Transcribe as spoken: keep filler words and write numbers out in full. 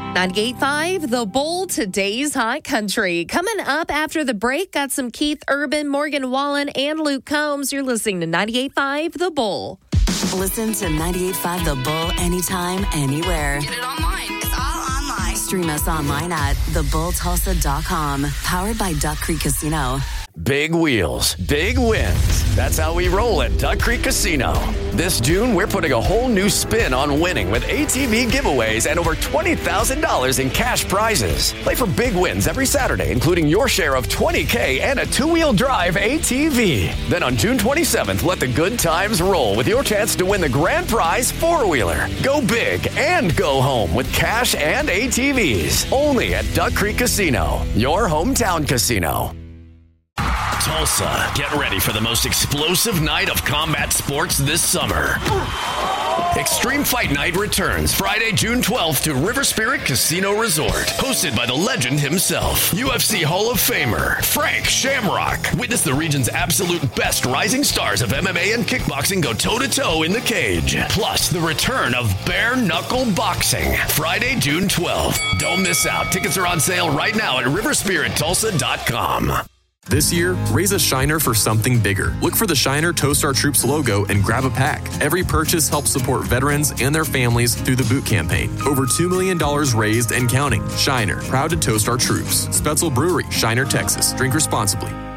ninety-eight point five, The Bull, today's hot country. Coming up after the break, got some Keith Urban, Morgan Wallen, and Luke Combs. You're listening to ninety-eight point five, The Bull. Listen to ninety-eight point five The Bull anytime, anywhere. Get it online. It's all online. Stream us online at the bull tulsa dot com. Powered by Duck Creek Casino. Big wheels, big wins. That's how we roll at Duck Creek Casino. This June, we're putting a whole new spin on winning with A T V giveaways and over twenty thousand dollars in cash prizes. Play for big wins every Saturday, including your share of twenty K and a two-wheel drive A T V. Then on June twenty-seventh, let the good times roll with your chance to win the grand prize four-wheeler. Go big and go home with cash and A T Vs. Only at Duck Creek Casino, your hometown casino. Tulsa, get ready for the most explosive night of combat sports this summer. Extreme Fight Night returns Friday, June twelfth to River Spirit Casino Resort. Hosted by the legend himself, U F C Hall of Famer Frank Shamrock. Witness the region's absolute best rising stars of M M A and kickboxing go toe-to-toe in the cage. Plus, the return of bare knuckle boxing. Friday, June twelfth. Don't miss out. Tickets are on sale right now at river spirit tulsa dot com. This year, raise a Shiner for something bigger. Look for the Shiner Toast Our Troops logo and grab a pack. Every purchase helps support veterans and their families through the boot campaign. Over two million dollars raised and counting. Shiner, proud to toast our troops. Spetzel Brewery, Shiner, Texas. Drink responsibly.